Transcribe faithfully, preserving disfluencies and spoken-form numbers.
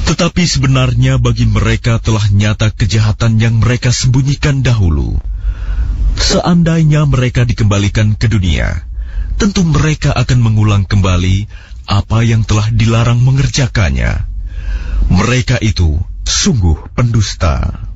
Tetapi sebenarnya bagi mereka telah nyata kejahatan yang mereka sembunyikan dahulu. Seandainya mereka dikembalikan ke dunia, tentu mereka akan mengulang kembali apa yang telah dilarang mengerjakannya. Mereka itu sungguh pendusta.